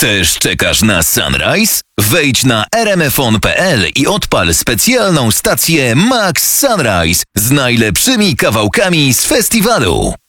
Też czekasz na Sunrise? Wejdź na rmfon.pl i odpal specjalną stację Max Sunrise z najlepszymi kawałkami z festiwalu.